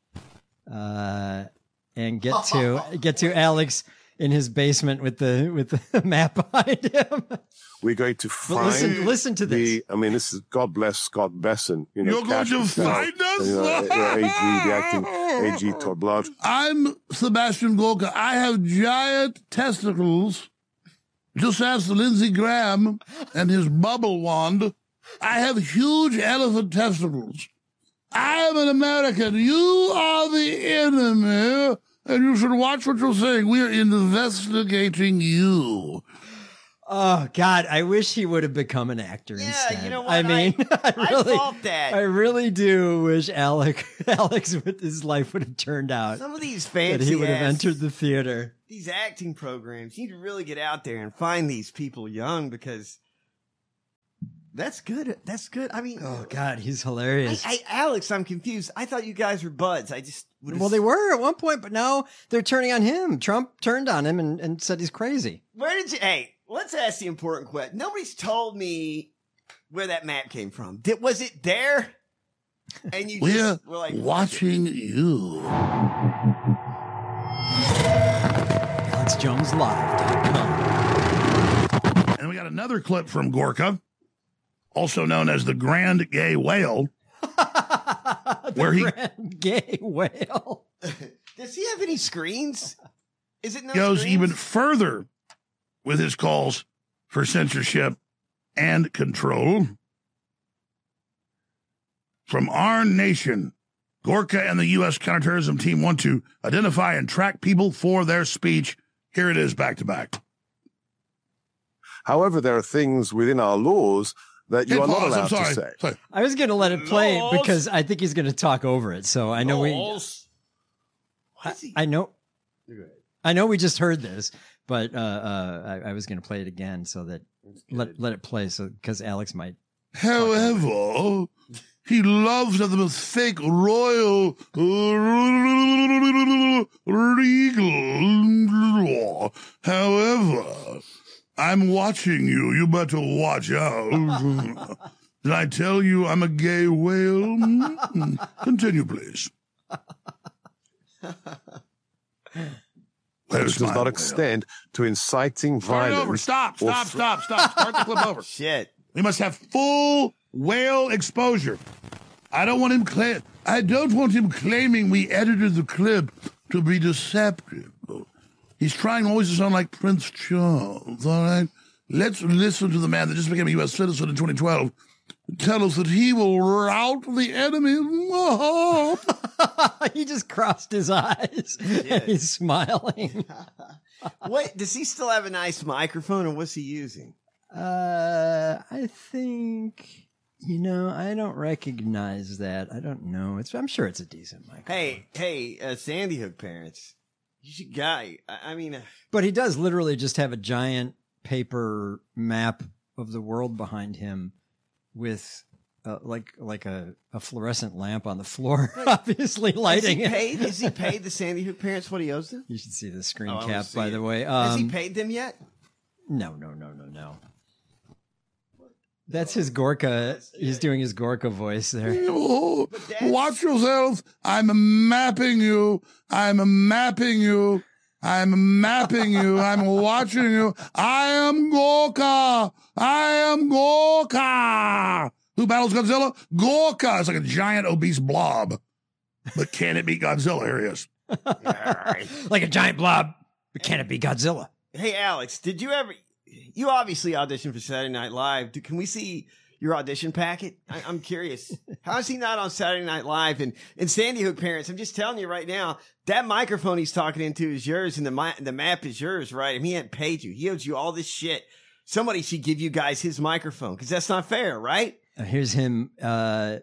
Uh, and get to get to Alex in his basement with the with the map behind him. We're going to But find listen, listen to this. the. I mean, this is God bless Scott Besson. You know, You're going Cash to Patel, find us? You know, uh, A G, the acting A G Todd Blood. I'm Sebastian Gorka. I have giant testicles. Just ask Lindsey Graham and his bubble wand. I have huge elephant testicles. I am an American. You are the enemy, and you should watch what you're saying. We are investigating you. Oh God, I wish he would have become an actor Yeah, instead. you know what? I mean, I, I really, thought that. I really do wish Alec, Alex, with his life would have turned out. Some of these that fancy he would have ass- entered the theater. These acting programs, you need to really get out there and find these people young because that's good. That's good. I mean, Oh God, he's hilarious. I, I, Alex, I'm confused. I thought you guys were buds. I just would've- Well, they were at one point, but now they're turning on him. Trump turned on him and, and said he's crazy. Where did you? Hey, let's ask the important question. Nobody's told me where that map came from. Did was it there? And you We're just were like watching you. Alex Jones Live dot com. And we got another clip from Gorka, also known as the Grand Gay Whale, where he Grand gay whale. Does he have any screens? Is it no goes screens? even further with his calls for censorship and control. From our nation, Gorka and the U S counterterrorism team want to identify and track people for their speech. Here it is back to back. However, there are things within our laws that you Hey, are not pause, I'm allowed sorry. to say. Sorry. I was going to let it play Laws. because I think he's going to talk over it. So I know we, Laws. Why I, is he? I know, Go ahead. I know we just heard this, but uh, uh, I, I was going to play it again so that let let it play. So because Alex might. However, he loves them with fake royal regal. However, I'm watching you. You better watch out. Did I tell you I'm a gay whale? Continue, please. Where's Which does my not whale? extend to inciting Start it violence. over. Stop, or stop, thre- stop, stop. Start the clip over. Shit. We must have full whale exposure. I don't want him claim. I don't want him claiming we edited the clip to be deceptive. He's trying always to sound like Prince Charles. All right, let's listen to the man that just became a U S citizen in twenty twelve. Tell us that he will rout the enemy. He just crossed his eyes. He's smiling. What does he still have a nice microphone, or what's he using? Uh, I think you know. I don't recognize that. I don't know. It's. I'm sure it's a decent mic. Hey, hey, uh, Sandy Hook parents, you should guy. I, I mean, uh, But he does literally just have a giant paper map of the world behind him, with uh, like like a, a fluorescent lamp on the floor, obviously lighting has it. he paid? Has he paid the Sandy Hook parents what he owes them? You should see the screen Oh, I wanna cap, see by it. the way. Has he Um, paid them yet? No, no, no, no, no. That's his Gorka. He's doing his Gorka voice there. Oh, watch yourself. I'm mapping you. I'm mapping you. I'm mapping you. I'm watching you. I am Gorka. I am Gorka. Who battles Godzilla? Gorka. It's like a giant obese blob. But can it be Godzilla? Here he is. Like a giant blob. But can it be Godzilla? Hey, Alex, did you ever? You obviously auditioned for Saturday Night Live. Do, can we see your audition packet? I, I'm curious. How is he not on Saturday Night Live? And, and Sandy Hook parents, I'm just telling you right now, that microphone he's talking into is yours, and the mi- the map is yours, right? And he hadn't paid you. He owes you all this shit. Somebody should give you guys his microphone, because that's not fair, right? Uh, here's him uh,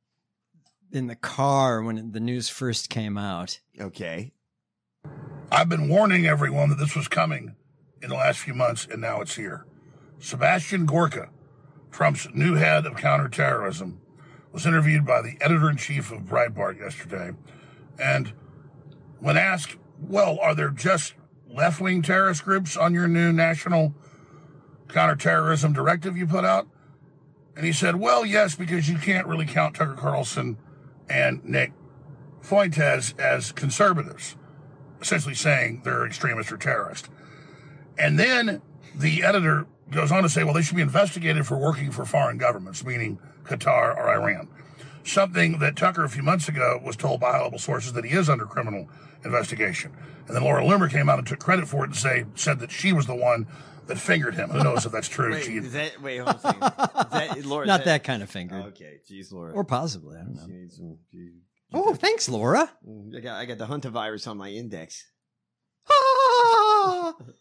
in the car when the news first came out. Okay. I've been warning everyone that this was coming in the last few months, and now it's here. Sebastian Gorka, Trump's new head of counterterrorism, was interviewed by the editor-in-chief of Breitbart yesterday. And when asked, well, are there just left-wing terrorist groups on your new national counterterrorism directive you put out? And he said, well, yes, because you can't really count Tucker Carlson and Nick Fuentes as conservatives, essentially saying they're extremists or terrorists. And then the editor goes on to say, well, they should be investigated for working for foreign governments, meaning Qatar or Iran. Something that Tucker a few months ago was told by high-level sources that he is under criminal investigation. And then Laura Loomer came out and took credit for it and say, said that she was the one that fingered him. Who knows if that's true? Wait, She- is that, wait, hold on a second. Is that, Laura, is Not that kind of finger. Okay, geez, Laura. Or possibly. I don't know. She needs some, she- Oh, thanks, Laura. I got, I got the hantavirus on my index.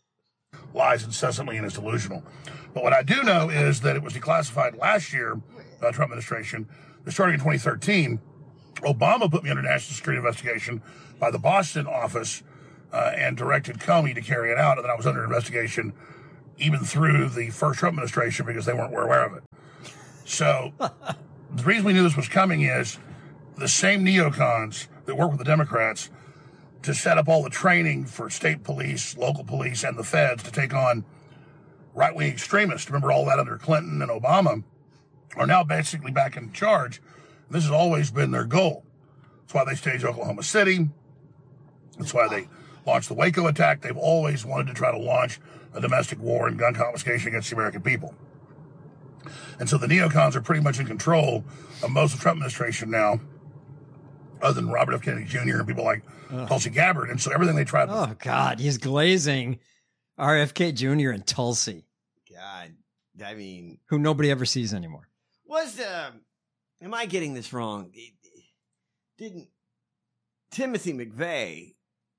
lies incessantly and is delusional. But what I do know is that it was declassified last year, uh, Trump administration. Starting in twenty thirteen, Obama put me under national security investigation by the Boston office uh, and directed Comey to carry it out. And then I was under investigation even through the first Trump administration because they weren't aware of it. So the reason we knew this was coming is the same neocons that work with the Democrats to set up all the training for state police, local police, and the feds to take on right-wing extremists. Remember all that under Clinton and Obama, are now basically back in charge. This has always been their goal. That's why they staged Oklahoma City. That's why they launched the Waco attack. They've always wanted to try to launch a domestic war and gun confiscation against the American people. And so the neocons are pretty much in control of most of the Trump administration now, other than Robert F. Kennedy Junior and people like Ugh. Tulsi Gabbard. And so everything they tried. Oh, God, he's glazing R F K Junior and Tulsi. God, I mean. Who nobody ever sees anymore. Was, uh, am I getting this wrong? Didn't Timothy McVeigh,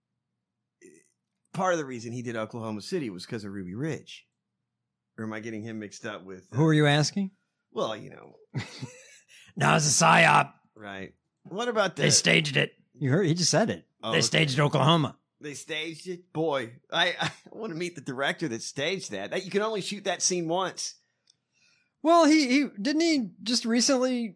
part of the reason he did Oklahoma City was because of Ruby Ridge? Or am I getting him mixed up with? Uh, Who are you asking? Well, you know. No, it's a psyop. Right. What about the... They staged it. You heard? He just said it. Oh, they okay. staged Oklahoma. They staged it? Boy, I, I want to meet the director that staged that. That you can only shoot that scene once. Well, he, he didn't he just recently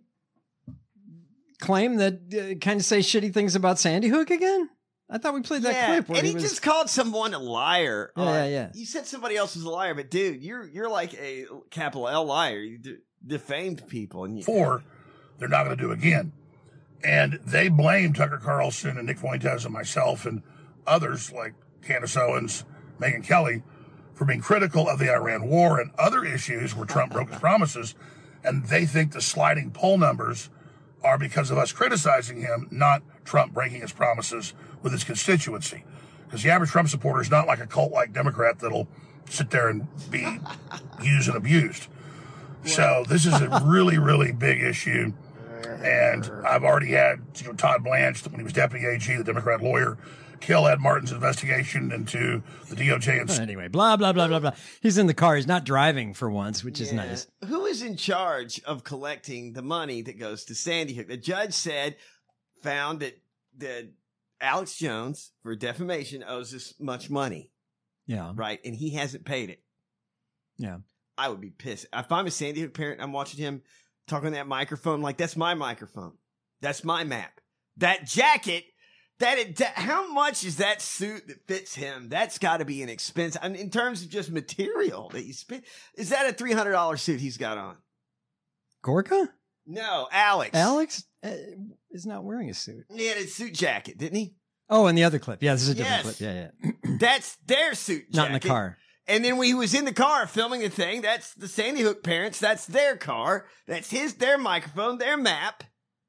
claim that uh, kind of say shitty things about Sandy Hook again? I thought we played that yeah, clip. Where and he, he was... just called someone a liar. Yeah, uh, yeah, yeah. You said somebody else was a liar, but dude, you're you're like a capital L liar. You de- defamed people. And you... Four, they're not going to do again. And they blame Tucker Carlson and Nick Fuentes and myself and others like Candace Owens, Megyn Kelly, for being critical of the Iran war and other issues where Trump broke his promises. And they think the sliding poll numbers are because of us criticizing him, not Trump breaking his promises with his constituency. Because the average Trump supporter is not like a cult-like Democrat that'll sit there and be used and abused. So this is a really, really big issue. And I've already had, you know, Todd Blanche, when he was deputy A G, the Democrat lawyer, kill Ed Martin's investigation into the D O J. And anyway, blah, blah, blah, blah, blah. He's in the car. He's not driving for once, which yeah. is nice. Who is in charge of collecting the money that goes to Sandy Hook? The judge said, found that, that Alex Jones, for defamation, owes this much money. Yeah. Right? And he hasn't paid it. Yeah. I would be pissed. If I'm a Sandy Hook parent, I'm watching him talking on that microphone, like, that's my microphone. That's my map. That jacket, that, it, that how much is that suit that fits him? That's got to be an expense. I mean, in terms of just material that you spend. Is that a three hundred dollars suit he's got on? Gorka? No, Alex. Alex uh, is not wearing a suit. He had a suit jacket, didn't he? Oh, and the other clip. Yeah, this is a different Yes. clip. Yeah, yeah. That's their suit jacket. Not in the car. And then when he was in the car filming the thing, that's the Sandy Hook parents. That's their car. That's his, their microphone, their map.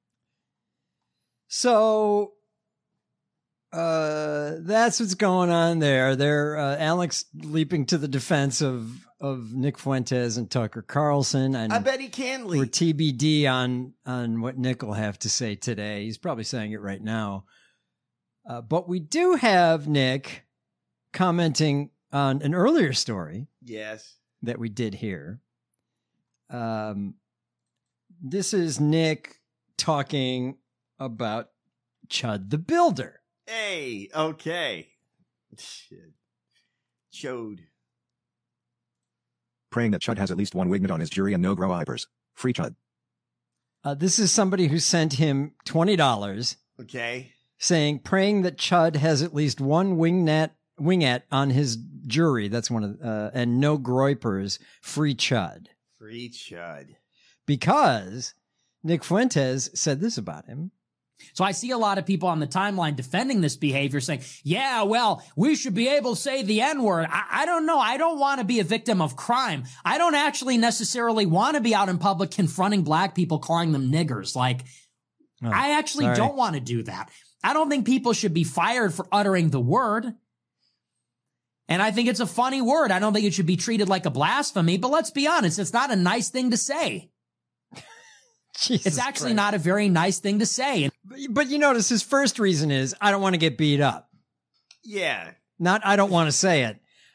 So, uh, that's what's going on there. They're, uh, Alex leaping to the defense of, of Nick Fuentes and Tucker Carlson. And I bet he can leap. We're T B D on, on what Nick will have to say today. He's probably saying it right now. Uh, but we do have Nick commenting on an earlier story. Yes. That we did here. Um, this is Nick talking about Chud the Builder. Hey, okay. Shit. Chode. Praying that Chud has at least one wingnut on his jury and no grow eyebrows. Free Chud. Uh, this is somebody who sent him twenty dollars. Okay. Saying, praying that Chud has at least one wingnet, wingette on his jury. That's one of, uh, and no groypers. Free Chud. Free Chud. Because Nick Fuentes said this about him. So I see a lot of people on the timeline defending this behavior saying, yeah, well, we should be able to say the N-word. I, I don't know. I don't want to be a victim of crime. I don't actually necessarily want to be out in public confronting black people, calling them niggers. Like, oh, I actually sorry. don't want to do that. I don't think people should be fired for uttering the word. And I think it's a funny word. I don't think it should be treated like a blasphemy, but let's be honest, it's not a nice thing to say. It's actually Christ. not a very nice thing to say. But, but you notice his first reason is, I don't want to get beat up. Yeah. Not, I don't want to say it.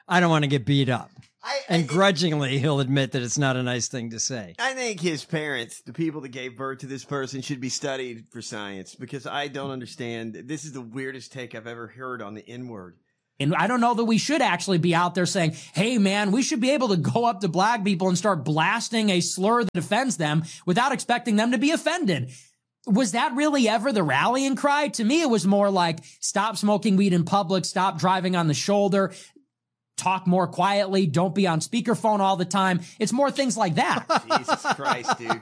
I don't want to get beat up. I, and I, grudgingly, he'll admit that it's not a nice thing to say. I think his parents, the people that gave birth to this person, should be studied for science because I don't understand. This is the weirdest take I've ever heard on the N-word. And I don't know that we should actually be out there saying, hey, man, we should be able to go up to black people and start blasting a slur that offends them without expecting them to be offended. Was that really ever the rallying cry? To me, it was more like, stop smoking weed in public, stop driving on the shoulder, talk more quietly, don't be on speakerphone all the time. It's more things like that. Jesus Christ, dude.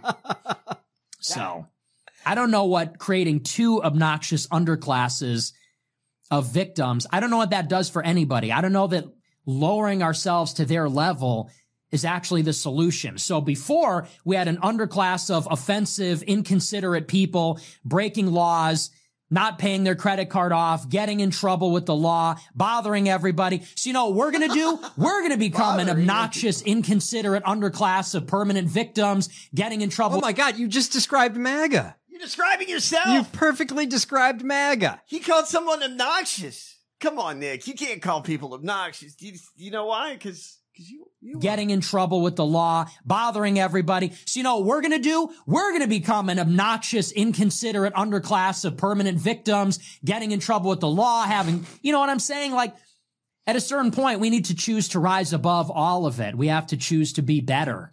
So, I don't know what creating two obnoxious underclasses of victims, I don't know what that does for anybody. I don't know that lowering ourselves to their level is actually the solution. So before, we had an underclass of offensive, inconsiderate people breaking laws, not paying their credit card off, getting in trouble with the law, bothering everybody. So you know what we're going to do? We're going to become an obnoxious, inconsiderate underclass of permanent victims, getting in trouble. Oh my God, you just described MAGA. You're describing yourself. You perfectly described MAGA. He called someone obnoxious. Come on, Nick. You can't call people obnoxious. Do you, you know why? Because you, you getting in trouble with the law, bothering everybody. So you know what we're going to do? We're going to become an obnoxious, inconsiderate underclass of permanent victims, getting in trouble with the law, having, you know what I'm saying? Like, at a certain point, we need to choose to rise above all of it. We have to choose to be better.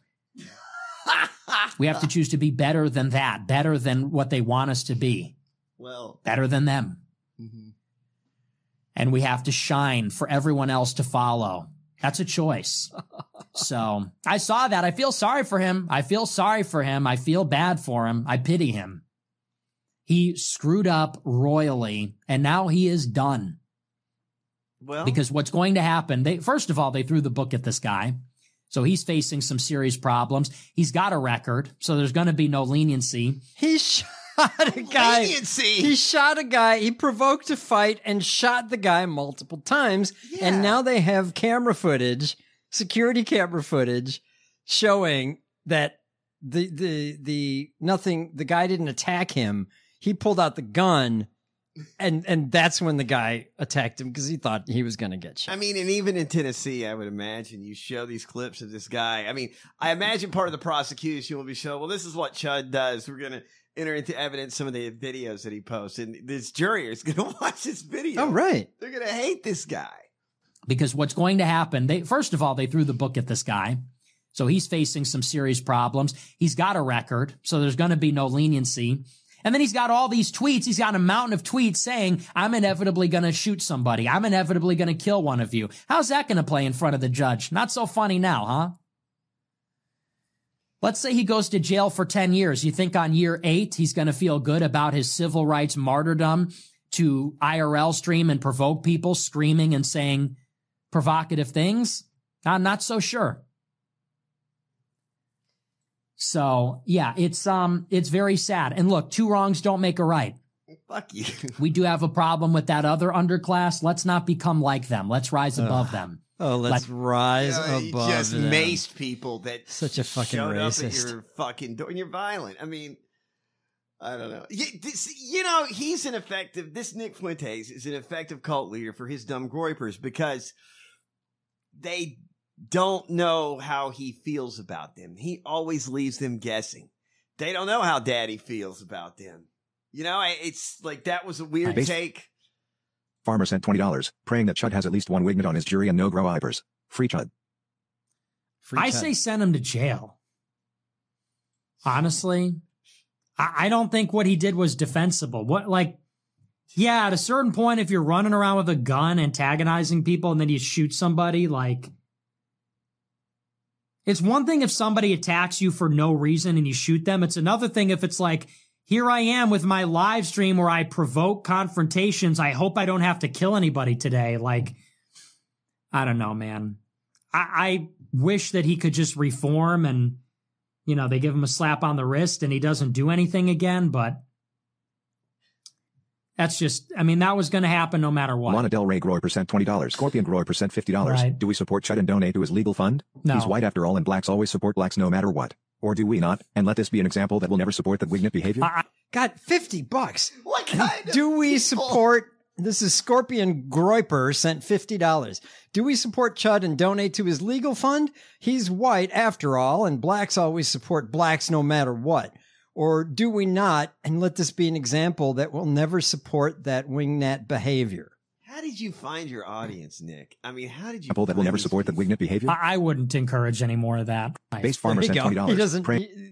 We have to choose to be better than that, better than what they want us to be. Well, better than them. Mm-hmm. And we have to shine for everyone else to follow. That's a choice. So I saw that. I feel sorry for him. I feel sorry for him. I feel bad for him. I pity him. He screwed up royally, and now he is done. Well, because what's going to happen, they, first of all, they threw the book at this guy. So he's facing some serious problems. He's got a record, so there's going to be no leniency. He shot a guy. Leniency. He shot a guy. He provoked a fight and shot the guy multiple times. Yeah. And now they have camera footage, security camera footage, showing that the the the nothing. The guy didn't attack him. He pulled out the gun. And and that's when the guy attacked him because he thought he was going to get shot. I mean, and even in Tennessee, I would imagine you show these clips of this guy. I mean, I imagine part of the prosecution will be showing, well, this is what Chud does. We're going to enter into evidence some of the videos that he posts. And this jury is going to watch this video. Oh, right. They're going to hate this guy. Because what's going to happen, they first of all, they threw the book at this guy. So he's facing some serious problems. He's got a record, so there's going to be no leniency. And then he's got all these tweets. He's got a mountain of tweets saying, I'm inevitably going to shoot somebody. I'm inevitably going to kill one of you. How's that going to play in front of the judge? Not so funny now, huh? Let's say he goes to jail for ten years. You think on year eight, he's going to feel good about his civil rights martyrdom to I R L stream and provoke people screaming and saying provocative things? I'm not so sure. So, yeah, it's um, it's very sad. And look, two wrongs don't make a right. Fuck you. We do have a problem with that other underclass. Let's not become like them. Let's rise above them. Oh, let's Like- rise You know, you above just them. maced people that Such a fucking showed racist. up at your fucking door and you're violent. I mean, I don't know. You, this, you know, he's an effective, this Nick Fuentes is an effective cult leader for his dumb groypers because they don't know how he feels about them. He always leaves them guessing. They don't know how daddy feels about them. You know, it's like that was a weird Based- take. Farmer sent twenty dollars, praying that Chud has at least one wingman on his jury and no grow eyebers. Free Chud. Free I time. say send him to jail. Honestly, I, I don't think what he did was defensible. What, like, yeah, at a certain point, if you're running around with a gun antagonizing people and then you shoot somebody, like, it's one thing if somebody attacks you for no reason and you shoot them. It's another thing if it's like, here I am with my live stream where I provoke confrontations. I hope I don't have to kill anybody today. Like, I don't know, man. I, I wish that he could just reform and, you know, they give him a slap on the wrist and he doesn't do anything again. But that's just, I mean, that was going to happen no matter what. Lana Del Rey Grower percent twenty dollars. Scorpion Grower percent fifty dollars. Right. Do we support Chud and donate to his legal fund? No. He's white after all and blacks always support blacks no matter what. Or do we not? And let this be an example that will never support the Wignut behavior? God, fifty bucks. What kind of Do we people? support This is Scorpion Groiper sent fifty dollars. Do we support Chud and donate to his legal fund? He's white after all, and blacks always support blacks no matter what. Or do we not, and let this be an example that will never support that wingnut behavior? How did you find your audience, Nick? I mean, how did you People that will never support that wingnut behavior? I, I wouldn't encourage any more of that. Based Farmer There you sent go. twenty dollars. He doesn't. Pray- he-